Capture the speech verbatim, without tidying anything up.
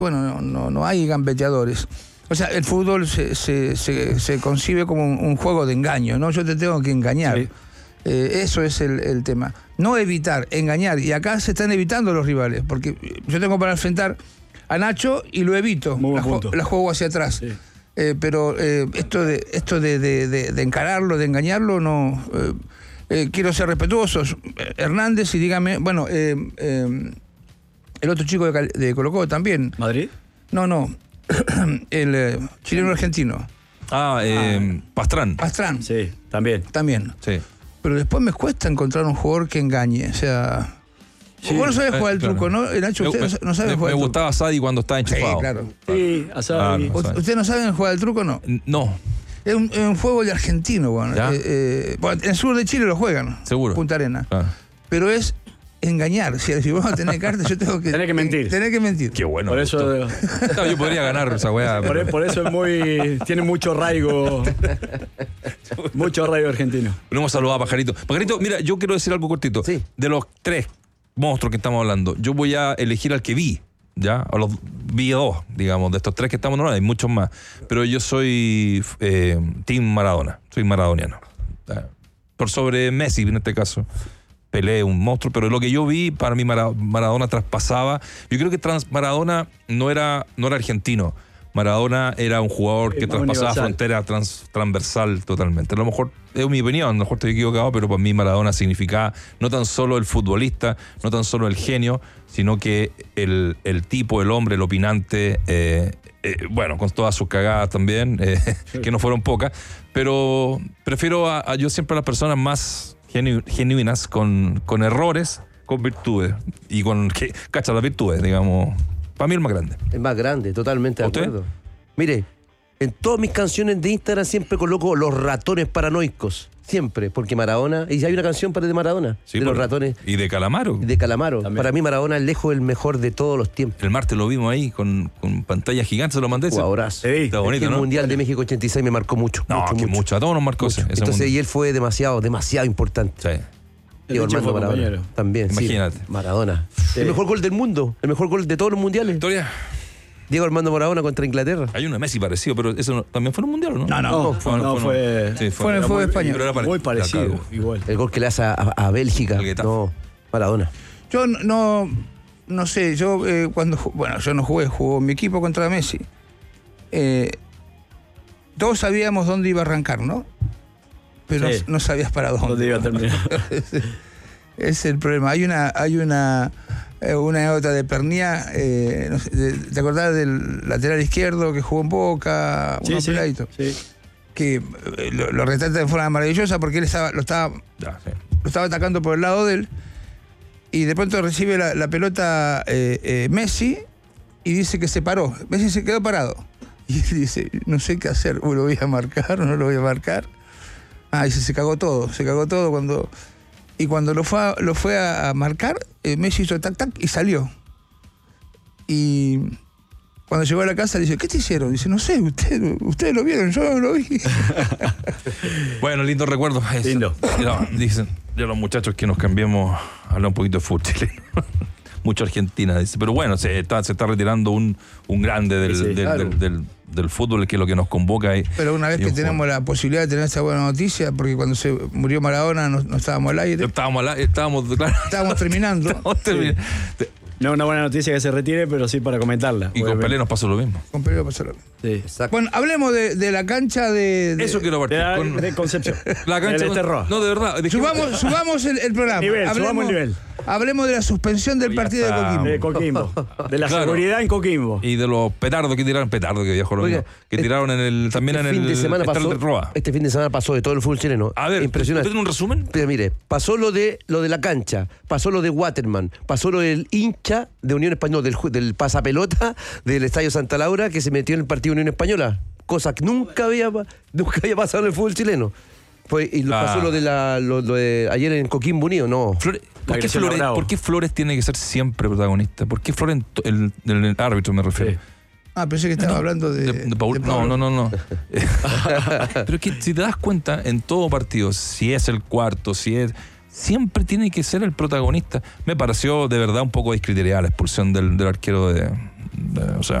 bueno, no, no, no hay gambeteadores. O sea, el fútbol se, se, se, se concibe como un, un juego de engaño, ¿no? Yo te tengo que engañar. Sí. Eh, eso es el, el tema. No evitar, engañar. Y acá se están evitando los rivales, porque yo tengo para enfrentar a Nacho y lo evito. La, ju la juego hacia atrás. Sí. Eh, pero eh, esto de esto de, de, de, de encararlo, de engañarlo, no... Eh, eh, quiero ser respetuosos. Hernández, y dígame... Bueno, eh, eh, el otro chico de, de Colo-Colo también. ¿Madrid? No, no. El eh, chileno argentino. Ah, eh, ah, Pastrán. Pastrán. Sí, también. También. Sí. Pero después me cuesta encontrar un jugador que engañe. O sea... Sí. Vos no sabés jugar el eh, truco, claro. ¿no? Nacho, usted me, no sabe jugar Me gustaba Asadi cuando estaba enchufado. Sí, claro. Sí, Asadi. Claro, Asadi. ¿Ustedes no saben jugar el truco o no? No. Es un, es un juego de argentino, bueno. Eh, eh, bueno. En el sur de Chile lo juegan. Seguro. Punta Arena. Claro. Pero es engañar. Si, si vos no tenés cartas, yo tengo que... Tenés que mentir. Tenés que mentir. Qué bueno. Por eso... No, yo podría ganar esa weá. Por, pero... por eso es muy... Tiene mucho arraigo. Mucho arraigo argentino. Lo hemos saludado a Pajarito. Pajarito, mira, yo quiero decir algo cortito. Sí. De los tres monstruos que estamos hablando, yo voy a elegir al que vi, ¿ya? O los vi dos, digamos, de estos tres que estamos hablando, hay muchos más. Pero yo soy eh, Team Maradona, soy maradoniano. Por sobre Messi, en este caso. Pelé, un monstruo, pero lo que yo vi, para mí Maradona traspasaba. Yo creo que trans Maradona no era, no era argentino. Maradona era un jugador que traspasaba frontera trans, transversal totalmente. A lo mejor, es mi opinión, a lo mejor estoy equivocado, pero para mí Maradona significaba no tan solo el futbolista, no tan solo el genio, sino que el, el tipo, el hombre, el opinante, eh, eh, bueno, con todas sus cagadas también, eh, sí. que no fueron pocas, pero prefiero a, a yo siempre a las personas más genu, genuinas, con, con errores, con virtudes, y con, que, cacha, las virtudes, digamos... Para mí el más grande. El más grande, totalmente de ¿Usted? acuerdo. Mire, en todas mis canciones de Instagram siempre coloco los ratones paranoicos. Siempre, porque Maradona... Y hay una canción para de Maradona, sí, de por, los ratones. Y de Calamaro. De Calamaro. También. Para mí Maradona es lejos el mejor de todos los tiempos. El martes lo vimos ahí con, con pantalla gigante, se lo mandé. Jugadorazo. Sí, está bonito, el ¿no? Mundial de México ochenta y seis me marcó mucho. No, mucho, que mucho. mucho. A todos nos marcó Mucho. ese Entonces, mundo. y él fue demasiado, demasiado importante. Sí. Diego Armando Maradona. compañero. También, Imagínate. sí. Maradona. Sí. El mejor gol del mundo. El mejor gol de todos los mundiales. Historia. Diego Armando Maradona contra Inglaterra. Hay uno de Messi parecido, pero eso no, también fue en un mundial, ¿o no? No, no. No, fue, no, fue, fue, sí, fue en el fútbol español. Pero era pare- muy parecido, Claro. igual. El gol que le hace a, a, a Bélgica. El Getafe. No, Maradona. Yo no, no sé, yo eh, cuando, bueno, yo no jugué, jugó mi equipo contra Messi. Eh, todos sabíamos dónde iba a arrancar, ¿no? Pero Sí. no, no sabías para dónde. ¿Dónde iba a terminar? Es el problema. Hay una, hay una, eh, una anécdota de Pernía, eh, no sé, de, ¿te acordás del lateral izquierdo que jugó en Boca? Sí, unos sí, peladitos? sí. Que eh, lo, lo retrata de forma maravillosa porque él estaba, lo estaba Ya, sí. lo estaba atacando por el lado de él y de pronto recibe la, la pelota eh, eh, Messi y dice que se paró. Messi se quedó parado y él dice, no sé qué hacer, ¿o lo voy a marcar o no lo voy a marcar? Ah, dice, se cagó todo, se cagó todo cuando... Y cuando lo fue a, lo fue a marcar, eh, Messi hizo tac tac y salió. Y cuando llegó a la casa le dice, ¿qué te hicieron? Dice, no sé, usted, ustedes lo vieron, yo no lo vi. Bueno, lindo recuerdo. Es, Lindo. No, dicen ya los muchachos que nos cambiemos a hablar un poquito de fútbol chileno. Mucho Argentina, dice. Pero bueno, se está, se está retirando un, un grande del, Sí, sí, del, claro. del, del, del fútbol, que es lo que nos convoca. Y, Pero una vez y que un tenemos jugador. la posibilidad de tener esa buena noticia, porque cuando se murió Maradona no, no estábamos al aire, Estábamos, al- estábamos, claro. estábamos terminando. Estábamos terminando. No es una buena noticia que se retire, pero sí para comentarla. Y con Obviamente. Pelé nos pasó lo mismo. Con Pedro Pasarón. Sí. Exacto. Bueno, hablemos de, de la cancha de... de- Eso quiero De, partir. la, con de Concepción. la cancha. El con- Esterroa. No, de verdad. dejemos- Subamos, subamos el, el programa. Nivel, hablemos, subamos el nivel. Hablemos de la suspensión del Ya partido está. de De Coquimbo. Coquimbo. De la Claro. seguridad en Coquimbo. Y de los petardos que tiraron, petardos que viajó lo Oiga, mismo, que este- tiraron en el, también este en fin el de semana Estadio pasó, de Roa. Este fin de semana pasó de todo el fútbol chileno. A ver, impresionante. ¿usted tiene un resumen? Pero mire, pasó lo de lo de la cancha, pasó lo de Waterman, pasó lo del hincha de Unión Española, del, ju- del pasapelota del Estadio Santa Laura que se metió en el partido Unión Española, cosa que nunca había, nunca había pasado en el fútbol chileno. Pues, y lo- Ah. pasó lo de, la, lo, lo de ayer en Coquimbo Unido, no. Flores, ¿por, qué agresión a Flores, Bravo. ¿Por qué Flores tiene que ser siempre protagonista? ¿Por qué Flores, en to- el, el, el árbitro me refiero? Sí. Ah, pensé que estaba hablando de... De- de Paul- de no, Pablo. no, no, no. Pero es que si te das cuenta, en todo partido, si es el cuarto, si es... Siempre tiene que ser el protagonista. Me pareció de verdad un poco discriteriada la expulsión del, del arquero de, O sea,